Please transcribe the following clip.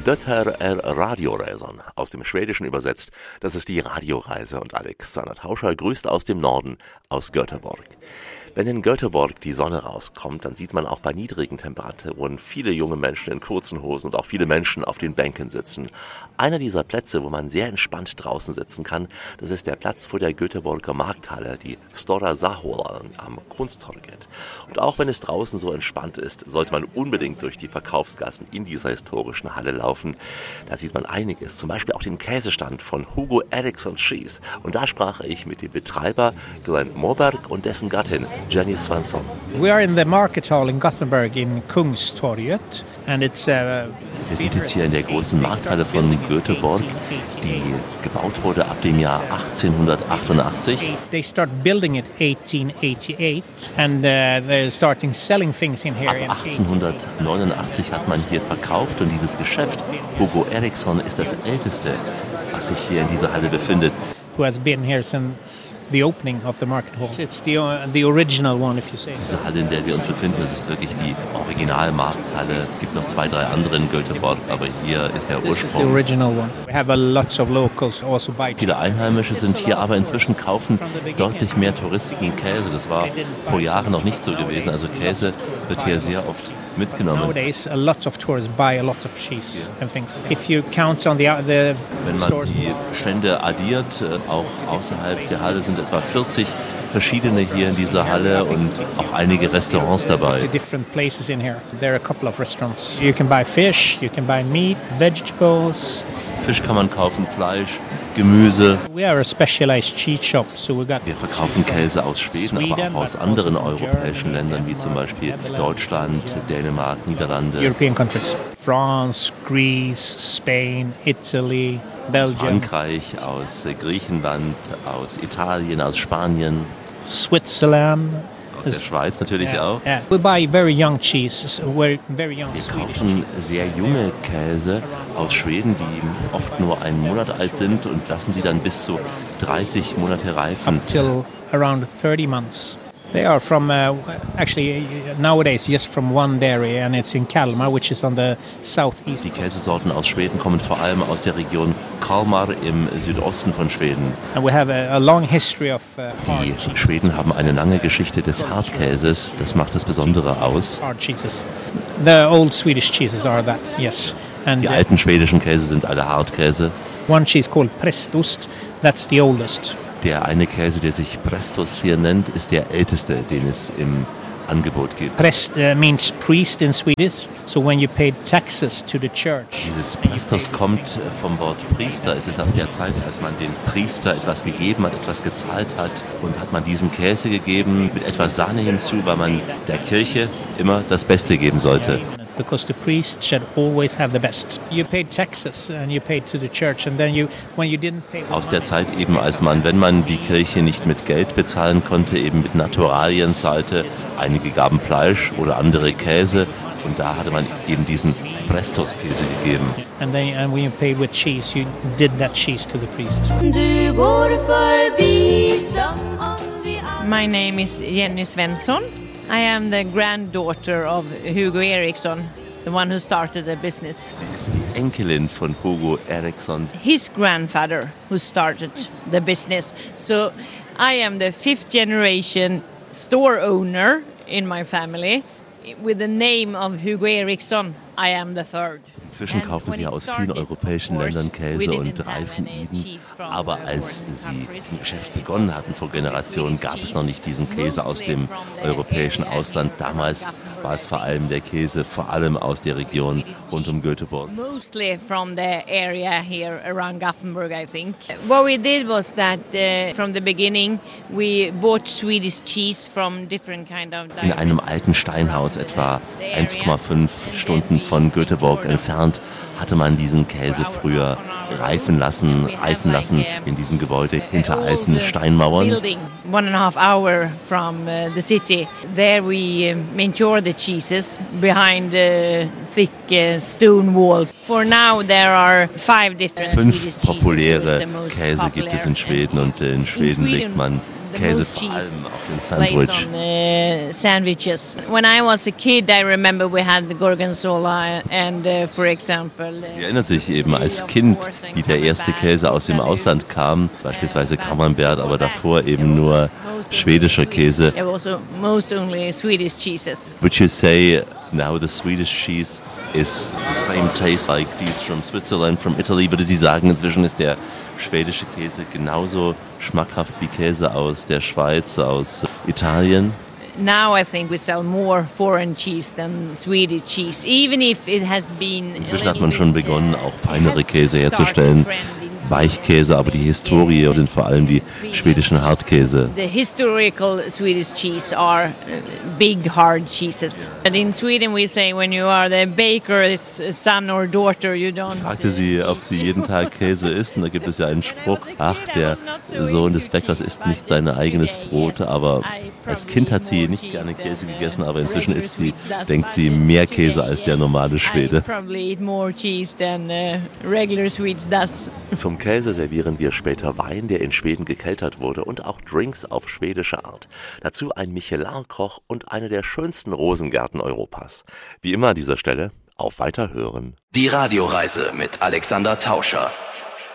Dötter Radioresan, aus dem Schwedischen übersetzt. Das ist die Radioreise und Alexander Tauscher grüßt aus dem Norden, aus Göteborg. Wenn in Göteborg die Sonne rauskommt, dann sieht man auch bei niedrigen Temperaturen viele junge Menschen in kurzen Hosen und auch viele Menschen auf den Bänken sitzen. Einer dieser Plätze, wo man sehr entspannt draußen sitzen kann, das ist der Platz vor der Göteborger Markthalle, die Stora Zaholan am Kunsttorget. Und auch wenn es draußen so entspannt ist, sollte man unbedingt durch die Verkaufsgassen in dieser historischen Halle laufen. Da sieht man einiges, zum Beispiel auch den Käsestand von Hugo Eriksson Cheese. Und da sprach ich mit dem Betreiber Glenn Moberg und dessen Gattin Jenny Svensson. We are in the market hall in Gothenburg in Kungstorget and it's Wir sind jetzt hier in der großen Markthalle von Göteborg, die gebaut wurde ab dem Jahr 1888. They start building it 1888 and they're starting selling things in here. Ab 1889 hat man hier verkauft und dieses Geschäft, Hugo Eriksson, ist das älteste, was sich hier in dieser Halle befindet. Who has been here since the opening of the market hall. It's the original one, if you say. Diese Halle, in der wir uns befinden, das ist wirklich die Originalmarkthalle. Es gibt noch 2, 3 andere in Göteborg, aber hier ist der Ursprung. This is the original one. We have lots of locals also buy. Viele Einheimische sind hier, aber inzwischen kaufen deutlich mehr Touristen Käse. Das war vor Jahren noch nicht so gewesen. Also Käse wird hier sehr oft mitgenommen. Nowadays, a lot of tourists buy a lot of cheese and things. If you count on the Wenn man die Stände addiert, auch außerhalb der Halle sind etwa 40 verschiedene hier in dieser Halle und auch einige Restaurants dabei. Different places in here. There are a couple of restaurants. You can buy fish, you can buy meat, vegetables. Fisch kann man kaufen, Fleisch, Gemüse. We are a specialized cheese shop, so we got. Wir verkaufen Käse aus Schweden, aber auch aus anderen europäischen Ländern, wie zum Beispiel Deutschland, Dänemark, Niederlande. European countries. France, Greece, Spain, Italy, Belgium. Frankreich, aus Griechenland, aus Italien, aus Spanien. Switzerland. Aus der Schweiz natürlich auch. Yeah. We buy very young cheese, very young Wir Swedish kaufen cheese. sehr junge Käse aus Schweden, die oft nur einen Monat alt sind und lassen sie dann bis zu 30 Monate reifen. Till around 30 months. They are from, actually, nowadays just from one dairy, and it's in Kalmar, which is on the southeast. Die Käsesorten aus Schweden kommen vor allem aus der Region Kalmar im Südosten von Schweden. And we have a long history of Die Schweden haben eine lange Geschichte des Hartkäses, das macht das Besondere aus. hard cheeses. The old Swedish cheeses are that, yes. And Die alten schwedischen Käse sind alle Hartkäse. one cheese called Prästost, that's the oldest. Der eine Käse, der sich Prestos hier nennt, ist der älteste, den es im Angebot gibt. Präst means priest in Swedish, so when you paid taxes to the church. Dieses Prestos kommt vom Wort Priester. Es ist aus der Zeit, als man den Priester etwas gegeben hat, etwas gezahlt hat. Und hat man diesen Käse gegeben mit etwas Sahne hinzu, weil man der Kirche immer das Beste geben sollte. Because the priest should always have the best. You paid taxes and you paid to the church, and then when you didn't pay. Aus der Zeit eben, als man, wenn man die Kirche nicht mit Geld bezahlen konnte, eben mit Naturalien zahlte. Einige gaben Fleisch oder andere Käse und da hatte man eben diesen Prestos-Käse gegeben. And when you paid with cheese, you did that cheese to the priest. My name is Jenny Svensson. I am the granddaughter of Hugo Eriksson, the one who started the business. Sie ist die Enkelin von Hugo Eriksson. His grandfather who started the business. So I am the 5th generation store owner in my family. With the name of Hugo Eriksson, I am the 3rd. Inzwischen kaufen sie aus vielen europäischen Ländern Käse und reifen ihn. Aber als sie im Geschäft begonnen hatten vor Generationen, gab es noch nicht diesen Käse aus dem europäischen Ausland. Damals war es vor allem der Käse, vor allem aus der Region rund um Göteborg. Mostly from the area here around Gothenburg, I think. What we did was that from the beginning we bought Swedish cheese from different kind of In einem alten Steinhaus, etwa 1,5 Stunden von Göteborg entfernt, hatte man diesen Käse früher reifen lassen in diesem Gebäude hinter alten Steinmauern. 1.5 hour from the city. There we mature the cheeses behind thick stone walls. For now there are 5 different Swedish 5 populäre cheeses. Käse gibt es in Schweden und in Schweden legt man Käse most vor cheese allem auf den placed Sandwich. on sandwiches. When I was a kid, I remember we had the gorgonzola and, for example... Sie erinnert sich eben als Kind, wie der erste Käse aus dem Ausland kam, beispielsweise Camembert, aber davor eben nur schwedischer Käse. There was also most only Swedish cheeses. Would you say now the Swedish cheese is the same taste like these from Switzerland, from Italy? Würde Sie sagen, inzwischen ist der schwedische Käse genauso schmackhaft wie Käse aus der Schweiz, aus Italien? Now I think we sell more foreign cheese than Swedish cheese, even if it has been... Inzwischen hat man schon begonnen, auch feinere Käse herzustellen. Weichkäse, aber die Historie sind vor allem die schwedischen Hartkäse. The historical Swedish cheese are big, hard cheeses. And in Sweden we say when you are the baker's son or daughter, you don't... Ich fragte sie, ob sie jeden Tag Käse isst, und da gibt es ja einen Spruch, ach, der Sohn des Bäckers isst nicht sein eigenes Brot, aber als Kind hat sie nicht gerne Käse gegessen, aber inzwischen isst sie, denkt sie, mehr Käse als der normale Schwede. Zum Käse servieren wir später Wein, der in Schweden gekeltert wurde, und auch Drinks auf schwedische Art. Dazu ein Michelin-Koch und eine der schönsten Rosengärten Europas. Wie immer an dieser Stelle, auf Weiterhören. Die Radioreise mit Alexander Tauscher.